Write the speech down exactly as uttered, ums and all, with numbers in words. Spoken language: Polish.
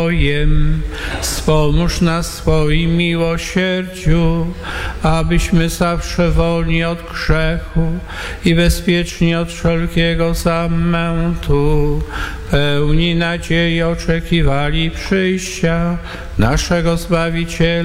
Twojem. Wspomóż nas swoim miłosierdziu, abyśmy zawsze wolni od grzechu i bezpieczni od wszelkiego zamętu, pełni nadziei oczekiwali przyjścia naszego Zbawiciela